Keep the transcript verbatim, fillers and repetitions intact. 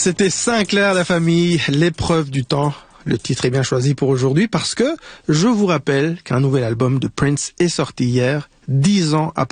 C'était Sinclair la famille, l'épreuve du temps. Le titre est bien choisi pour aujourd'hui parce que je vous rappelle qu'un nouvel album de Prince est sorti hier, dix ans après